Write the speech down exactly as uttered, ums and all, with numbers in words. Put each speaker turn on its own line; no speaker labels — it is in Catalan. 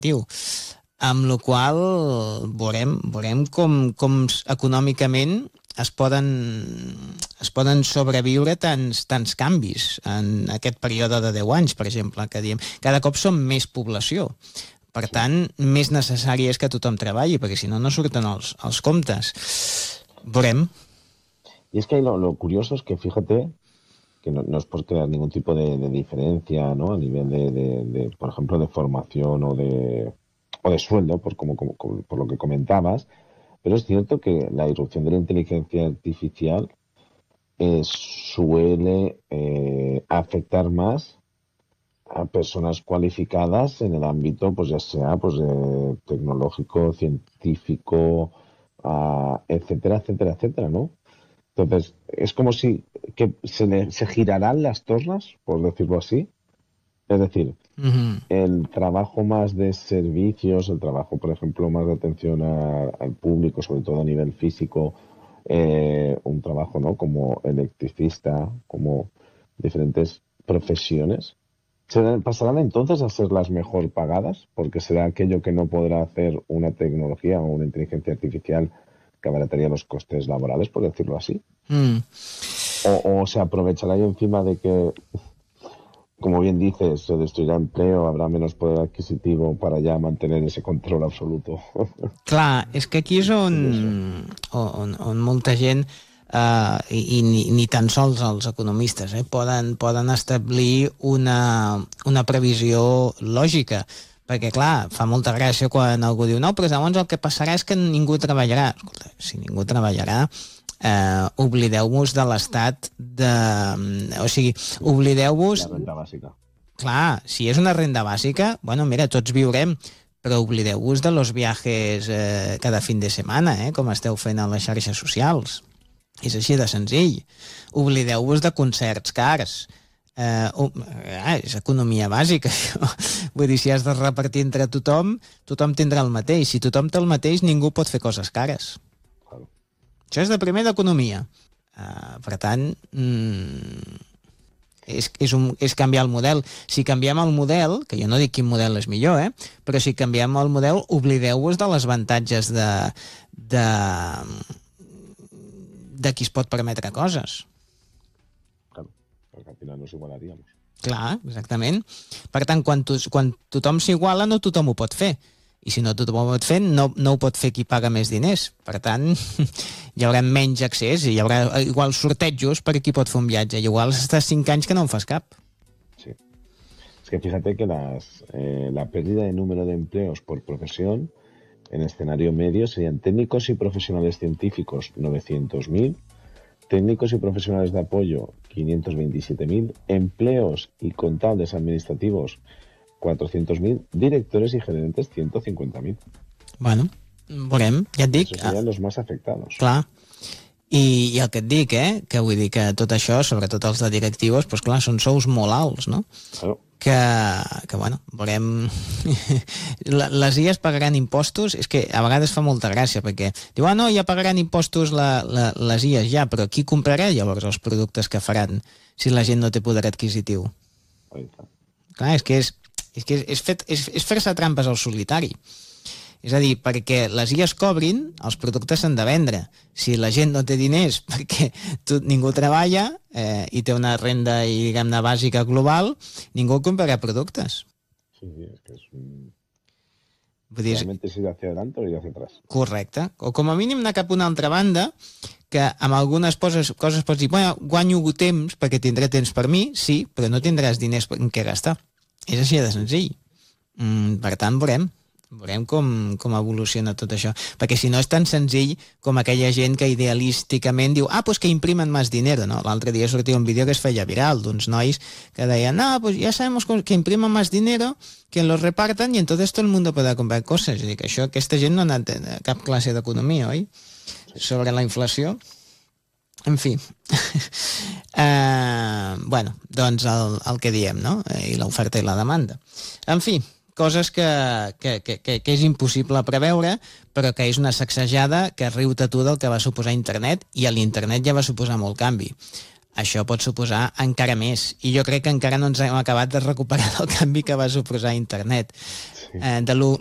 amb la qual veurem, veurem com, com econòmicament es poden, es poden sobreviure tants, tants canvis en aquest període de deu anys, per exemple, que diem. Cada cop som més població. Per tant, més necessari és que tothom treballi, perquè si no, no surten els, els comptes. Veurem.
Y es que lo, lo curioso es que, fíjate, que no, no es por crear ningún tipo de, de diferencia, ¿no? A nivel de, de, de, por ejemplo, de formación o de, o de sueldo, por, como, como, por lo que comentabas, pero es cierto que la irrupción de la inteligencia artificial eh, suele eh, afectar más a personas cualificadas en el ámbito, pues ya sea pues eh, tecnológico, científico, uh, etcétera, etcétera, etcétera, ¿no? Entonces, es como si que se, le, se girarán las tornas, por decirlo así. Es decir, uh-huh. el trabajo más de servicios, el trabajo, por ejemplo, más de atención a, al público, sobre todo a nivel físico, eh, un trabajo, ¿no? Como electricista, como diferentes profesiones, pasarán entonces a ser las mejor pagadas, porque será aquello que no podrá hacer una tecnología o una inteligencia artificial que abarataría los costes laborales, por decirlo así. Mm. O, o se aprovechará ahí encima de que, como bien dices, se destruirá empleo, habrá menos poder adquisitivo para ya mantener ese control absoluto.
Clar, és que aquí és on, on, on molta gent, uh, i, i ni, ni tan sols els economistes, eh, poden, poden establir una, una previsió lògica. Perquè, clar, fa molta gràcia quan algú diu no, però llavors el que passarà és que ningú treballarà. Escolta, si ningú treballarà, eh, oblideu-vos de l'estat de... O sigui, oblideu-vos...
La renda bàsica.
Clar, si és una renda bàsica, bueno, mira, tots viurem, però oblideu-vos de los viajes eh, cada fin de setmana, eh, com esteu fent a les xarxes socials. És així de senzill. Oblideu-vos de concerts cars. Uh, uh, uh, és economia bàsica. Vull dir, si has de repartir entre tothom, tothom tindrà el mateix. Si tothom té el mateix, ningú pot fer coses cares.
Claro.
Això és de primer d'economia. Uh, per tant, mm, és, és, un, és canviar el model. Si canviem el model, que jo no dic quin model és millor, eh? Però si canviem el model, oblideu-vos de les avantatges de, de, de qui es pot permetre coses.
Perquè al final nos igualaríamos.
Clar, exactament. Per tant, quan, to, quan tothom s'iguala, no tothom ho pot fer. I si no tothom ho pot fer, no, no ho pot fer qui paga més diners. Per tant, hi haurà menys accés i hi haurà igual sortejos per qui pot fer un viatge. I igual estàs cinc anys que no en fas cap.
Sí. Es que fíjate que las, eh, la pérdida de número de empleos por profesión en escenario medio serían técnicos y profesionales científicos novecientos mil, técnicos y profesionales de apoyo quinientos veintisiete mil, empleos y contables administrativos cuatrocientos mil, directores y gerentes ciento cincuenta mil.
Bueno, veurem, ja et dic...
Esos serían los más afectados.
Clar. I, I el que et dic, eh, que vull dir que tot això, sobretot els de directius, doncs clar, són sous molt alts, no?
Claro.
Que, que bueno, veurem... Les I As pagaran impostos, és que a vegades fa molta gràcia, perquè diu, ah, no, ja pagaran impostos la, la, les I As, ja, però qui comprarà llavors els productes que faran si la gent no té poder adquisitiu? Clar, és que és, és, que és, és, fet, és, és fer-se trampes al solitari. És a dir, perquè les I As cobrin, els productes s'han de vendre. Si la gent no té diners perquè tot, ningú treballa eh, i té una renda, i diguem-ne, bàsica global, ningú comprarà productes.
Sí, sí, és que és un...
Vull dir,
realment és ir hacia adelante o ir hacia atrás.
Correcte. O com a mínim anar cap a una altra banda, que amb algunes coses, coses pots dir, bueno, guanyo temps perquè tindré temps per mi, sí, però no tindràs diners en què gastar. És així de senzill. Mm, per tant, veurem. Veurem com, com evoluciona tot això. Perquè si no és tan senzill com aquella gent que idealísticament diu ah, pues que imprimen más dinero, no? L'altre dia sortia un vídeo que es feia viral d'uns nois que deien, no, pues ya sabemos que imprimen más dinero, que los repartan y entonces todo el mundo puede comprar cosas. És a dir, que això, aquesta gent no ha anat a cap classe d'economia, oi? Sobre la inflació. En fi. uh, bueno, doncs el, el que diem, no? I l'oferta i la demanda. En fi, coses que, que, que, que és impossible preveure, però que és una sacsejada que riu-te tu del que va suposar internet, i a l'internet ja va suposar molt canvi. això pot suposar encara més. I jo crec que encara no ens hem acabat de recuperar del canvi que va suposar internet. Sí. Eh, de lo,